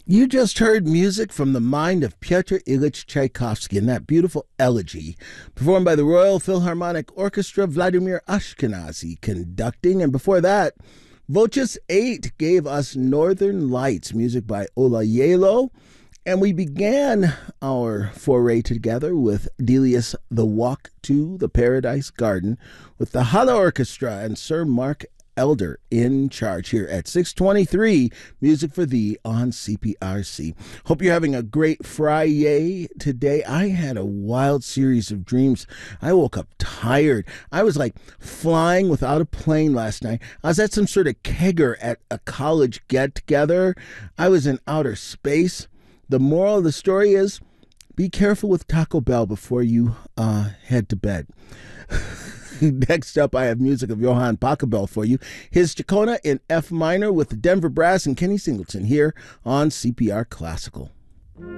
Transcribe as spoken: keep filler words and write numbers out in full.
You just heard music from the mind of Pyotr Ilyich Tchaikovsky in that beautiful elegy, performed by the Royal Philharmonic Orchestra, Vladimir Ashkenazy conducting. And before that, Voces eight gave us Northern Lights, music by Ola Yelo. And we began our foray together with Delius' The Walk to the Paradise Garden with the Hala Orchestra and Sir Mark Elder in charge here at six twenty-three, Music for Thee on C P R C. Hope you're having a great Friday today. I had a wild series of dreams. I woke up tired. I was like flying without a plane last night. I was at some sort of kegger at a college get-together. I was in outer space. The moral of the story is, be careful with Taco Bell before you uh, head to bed. Next up, I have music of Johann Pachelbel for you. His Chacona in F minor with the Denver Brass and Kenny Singleton here on C P R Classical.